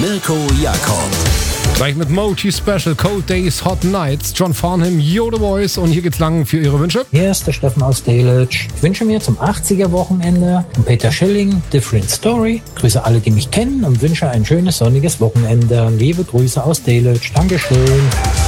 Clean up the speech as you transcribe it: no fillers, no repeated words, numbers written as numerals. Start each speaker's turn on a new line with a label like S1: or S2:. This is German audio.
S1: Mirko Jakob.
S2: Gleich mit Mochi Special, Cold Days, Hot Nights, John Farnham, Yo The Voice und hier geht's lang für Ihre Wünsche.
S3: Hier ist der Steffen aus Delitzsch. Ich wünsche mir zum 80er-Wochenende von Peter Schilling, Different Story. Grüße alle, die mich kennen und wünsche ein schönes sonniges Wochenende. Liebe Grüße aus Delitzsch. Dankeschön.